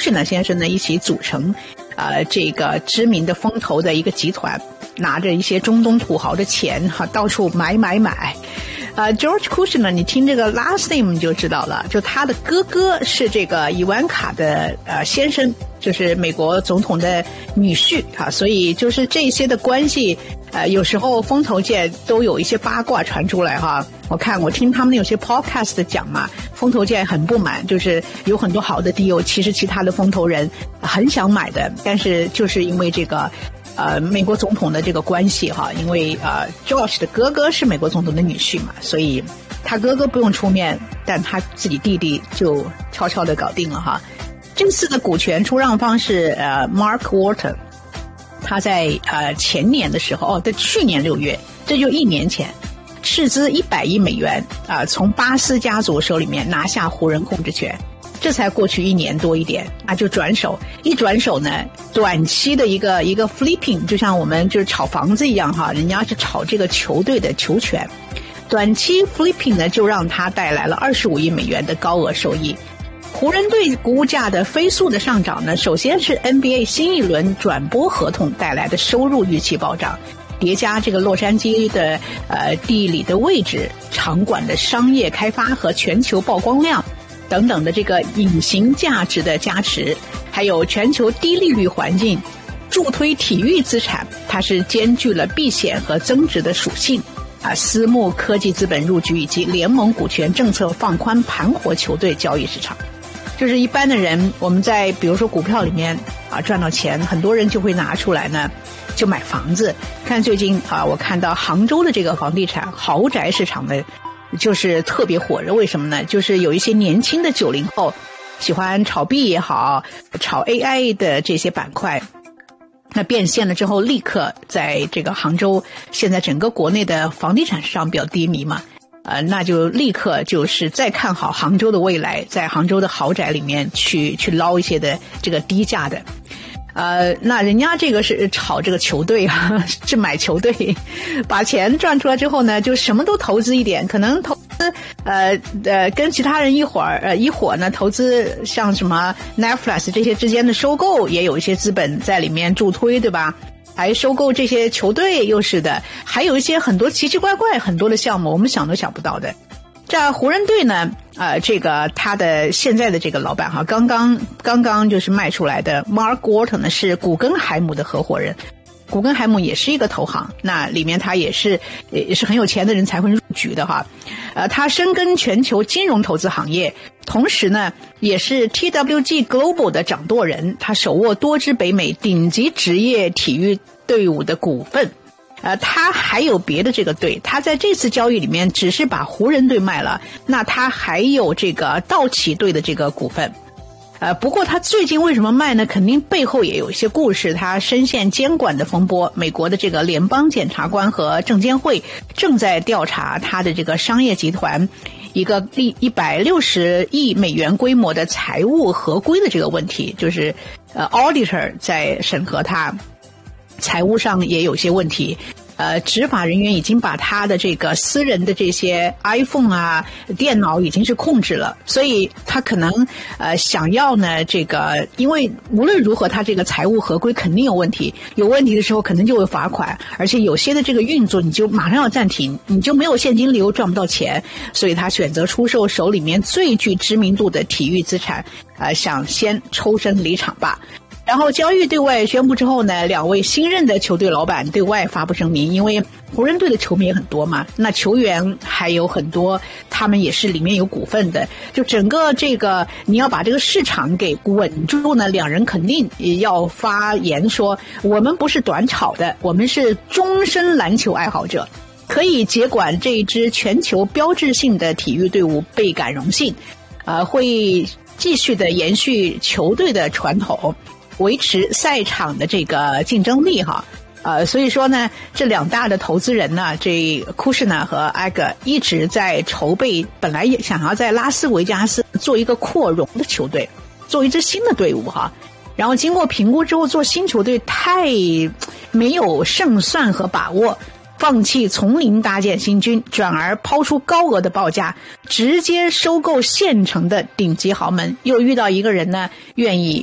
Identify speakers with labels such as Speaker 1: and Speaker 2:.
Speaker 1: Kushner 先生呢一起组成这个知名的风投的一个集团，拿着一些中东土豪的钱到处买。George Kushner 你听这个 last name 你就知道了，就他的哥哥是这个伊万卡的先生，就是美国总统的女婿所以就是这些的关系有时候风投界都有一些八卦传出来我听他们有些 podcast 讲嘛，风投界很不满，就是有很多好的 deal 其实其他的风投人很想买的，但是就是因为这个美国总统的这个关系因为Josh 的哥哥是美国总统的女婿嘛，所以他哥哥不用出面，但他自己弟弟就悄悄的搞定了这次的股权出让方是Mark Walton， 他在前年的时候在去年6月，这就1年前，斥资$100亿从巴斯家族手里面拿下湖人控制权，这才过去1年多一点就转手呢，短期的一个 flipping， 就像我们就是炒房子一样人家是炒这个球队的球权，短期 flipping 呢就让他带来了$25亿的高额收益。湖人队股价的飞速的上涨呢，首先是 NBA 新一轮转播合同带来的收入预期暴涨，叠加这个洛杉矶的地理的位置、场馆的商业开发和全球曝光量等等的这个隐形价值的加持，还有全球低利率环境助推体育资产，它是兼具了避险和增值的属性私募科技资本入局以及联盟股权政策放宽盘活球队交易市场。就是一般的人，我们在比如说股票里面赚到钱，很多人就会拿出来呢就买房子。看最近我看到杭州的这个房地产豪宅市场的就是特别火热，为什么呢？就是有一些年轻的90后喜欢炒币也好，炒 AI 的这些板块，那变现了之后，立刻在这个杭州，现在整个国内的房地产市场比较低迷嘛，那就立刻就是再看好杭州的未来，在杭州的豪宅里面去捞一些的这个低价的。那人家这个是炒这个球队是买球队，把钱赚出来之后呢，就什么都投资一点，可能投资跟其他人一伙呢投资像什么 Netflix 这些之间的收购，也有一些资本在里面助推，对吧？还收购这些球队又是的，还有一些很多奇奇怪怪很多的项目，我们想都想不到的。这湖人队呢这个他的现在的这个老板刚刚就是卖出来的 Mark Walton 呢是古根海姆的合伙人，古根海姆也是一个投行，那里面他也是很有钱的人才会入局的他深耕全球金融投资行业，同时呢也是 TWG Global 的掌舵人，他手握多支北美顶级职业体育队伍的股份。他还有别的这个队，他在这次交易里面只是把湖人队卖了，那他还有这个道奇队的这个股份。不过他最近为什么卖呢？肯定背后也有一些故事，他深陷监管的风波，美国的这个联邦检察官和证监会正在调查他的这个商业集团一个$160亿规模的财务合规的这个问题，就是auditor 在审核他财务上也有些问题，执法人员已经把他的这个私人的这些 iPhone 电脑已经是控制了，所以他可能想要呢这个，因为无论如何他这个财务合规肯定有问题，有问题的时候可能就会罚款，而且有些的这个运作你就马上要暂停，你就没有现金流赚不到钱，所以他选择出售手里面最具知名度的体育资产，想先抽身离场吧。然后交易对外宣布之后呢，2位新任的球队老板对外发布声明，因为湖人队的球迷也很多嘛，那球员还有很多，他们也是里面有股份的，就整个这个你要把这个市场给稳住呢，2人肯定也要发言说，我们不是短炒的，我们是终身篮球爱好者，可以接管这一支全球标志性的体育队伍，倍感荣幸，会继续的延续球队的传统，维持赛场的这个竞争力所以说呢，这2大的投资人呢，这库什纳和埃格一直在筹备，本来也想要在拉斯维加斯做一个扩容的球队，做一支新的队伍然后经过评估之后，做新球队太没有胜算和把握，放弃从零搭建新军，转而抛出高额的报价，直接收购现成的顶级豪门，又遇到一个人呢愿意